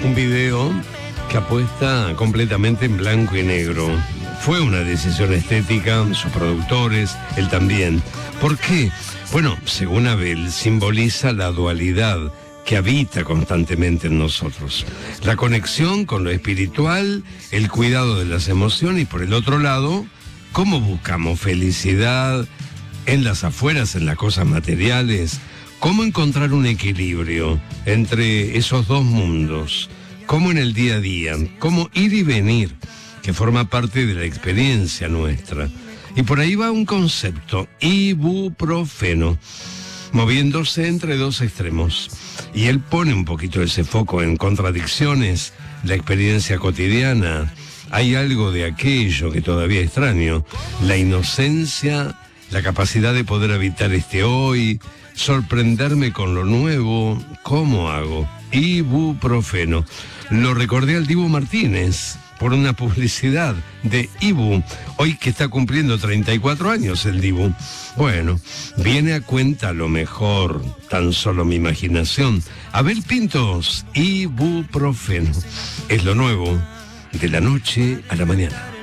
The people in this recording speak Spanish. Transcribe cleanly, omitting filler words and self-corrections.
Un video que apuesta completamente en blanco y negro. Fue una decisión estética, sus productores, él también. ¿Por qué? Bueno, según Abel, simboliza la dualidad que habita constantemente en nosotros. La conexión con lo espiritual, el cuidado de las emociones y por el otro lado, cómo buscamos felicidad en las afueras, en las cosas materiales, cómo encontrar un equilibrio entre esos dos mundos, cómo en el día a día, cómo ir y venir, que forma parte de la experiencia nuestra. Y por ahí va un concepto, ibuprofeno, moviéndose entre dos extremos. Y él pone un poquito ese foco en contradicciones, la experiencia cotidiana. Hay algo de aquello que todavía extraño, la inocencia, la capacidad de poder habitar este hoy, sorprenderme con lo nuevo. ¿Cómo hago? Ibuprofeno. Lo recordé al Dibu Martínez por una publicidad de Ibu, hoy que está cumpliendo 34 años el Dibu. Bueno, viene a cuenta lo mejor, tan solo mi imaginación. Abel Pintos, ibuprofeno. Es lo nuevo, de la noche a la mañana.